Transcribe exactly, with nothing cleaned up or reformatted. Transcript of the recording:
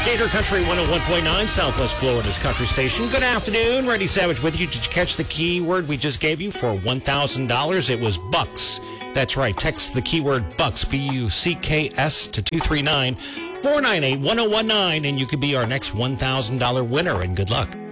Gator Country one oh one point nine, Southwest Florida's country station. Good afternoon. Randy Savage with you. Did you catch the keyword we just gave you for one thousand dollars? It was bucks. That's right. Text the keyword bucks, B U C K S, to two three nine, four nine eight, one oh one nine, and you could be our next one thousand dollars winner, and good luck.